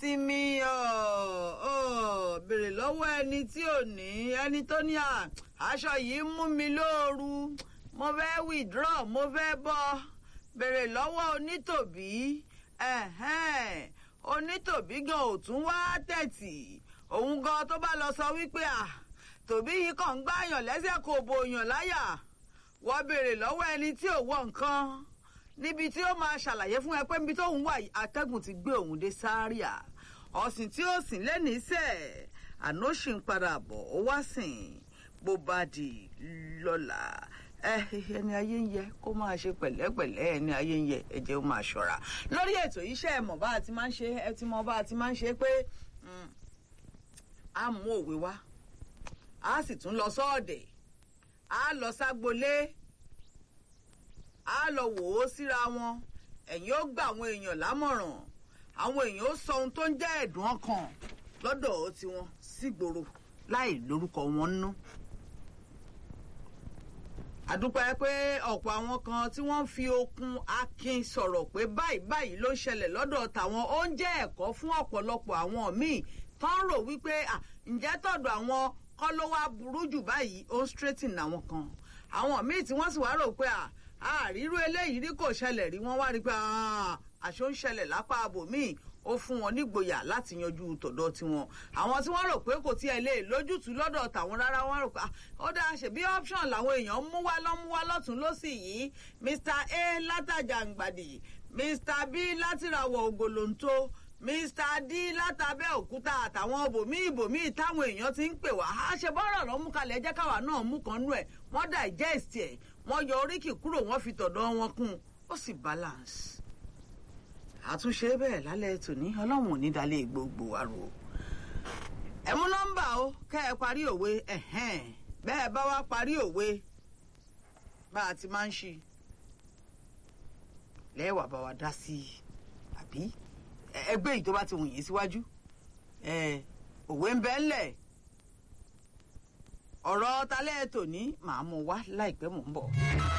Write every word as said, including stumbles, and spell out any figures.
sinmi béèrè lọ́wọ́ ẹni tí ò ní ẹni tó ní aṣọ yìí mú mi lóoru mo fẹ́ withdraw mo fẹ́ bọ́ béèrè lọ́wọ́ onítòbí onítòbí gan ò tún wá tẹ̀tì òun gan tó bá lọ sọ wípé tòbí yìí kàn ń gbáyàn lẹ́sẹ̀ kò bòyàn láyà wọ́n béèrè lọ́wọ́ ẹni tí ò wọ nǹkan níbi tí ó máa ṣàlàyé fún ẹ pé níbi tóun wà atẹ́gùn ti gbé òun dé sáríà ọ̀sìn tí ó sìn lẹ́nìí sẹ̀ àná ṣì ń padà bọ̀ ó wá sìn bó bá di lọ́la ẹni ayé ń yẹ kó máa ṣe pẹ̀lẹ́pẹ̀lẹ́ ẹni ayé ń yẹ ẹ jẹ́ ó máa ṣọ́ra lórí ètò iṣẹ́ ẹ mọ̀ bá a ti máa ń ṣe ẹ ti mọ̀ bá a ti máa ń ṣe pé a mú òwe wá a sì tún lọ sọ́ọ̀dẹ̀ a lọ ságbolé a lọ wò ó síra wọn ẹ̀yin ó gba àwọn èèyàn lámọ̀ràn àwọn èèyàn ó sọ ohun tó ń jẹ́ ẹ̀dùn ọkàn lọ́dọ̀ tiwọn sígboro láì lórúkọ wọn nú. àdúpẹ́ pé ọ̀pọ̀ àwọn kan tí wọ́n fi okun akin sọ̀rọ̀ pé báyìí báyìí ló ń ṣẹlẹ̀ lọ́dọ̀ tàwọn ó ń jẹ́ ẹ̀kọ́ fún ọ̀pọ̀lọpọ̀ àwọn míì tán rò wípé ǹjẹ́ tọ̀dọ̀ àwọn kọ́ ló wá burú jù báyìí ó ń straighten àwọn kan àwọn míì tí wọ́n sì wá rò pé àrírú eléyìí rí kò ṣẹlẹ̀ rí wọ́n wá rí pé àṣọ ń ṣẹlẹ̀ lápá abòmíì ó fún wọn nígboyà láti yanjú tọ̀dọ̀ tiwọn àwọn tí wọ́n rò pé kò tiẹ̀ lè lójútùú lọ́dọ̀ tàwọn rárá wọ́n rò pé ó dáa ṣe bí option làwọn èèyàn mú wá lọ́mú wá lọ́tún lọ́sì yìí Mr A látàjàǹgbàdì Mr B látìràwọ̀ ògòlóńtó Mr D látàbẹ́òkúta àtàwọn ibòmíì ibòmíì táwọn èèyàn ti ń pè wá á ṣe bọ́rọ̀ lọ́ mú kalẹ̀ jẹ́ káwa náà mú kan nú ẹ̀ wọ́n digest ẹ̀ wọ́n yọ oríkì kúrò wọ́n fi tọ̀dọ̀ wọn kún ó sì balance. àtúnṣe bẹ́ẹ̀ lálẹ́ tòní ọlọ́run ò ní dalẹ̀ gbogbo àrò. ẹ mú nọ́mbà o kẹ́ ẹ parí òwe bẹ́ẹ̀ bá wá parí òwe bá a ti máa ń ṣe lẹ́wà bá wa dá sí i àbí ẹgbẹ́ yìí tó bá ti wù yín síwájú òwe ń bẹ ńlẹ̀ ọ̀rọ̀ talẹ́ tòní màá mú wá láìpẹ́ mò ń bọ̀.